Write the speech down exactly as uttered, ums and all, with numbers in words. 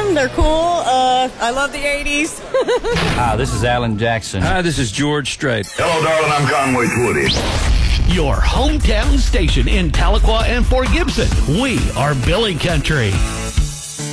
them. They're cool. Uh, I love the eighties. Hi, this is Alan Jackson. Hi, this is George Strait. Hello, darling. I'm Conway Twitty. Your hometown station in Tahlequah and Fort Gibson. We are Billy Country.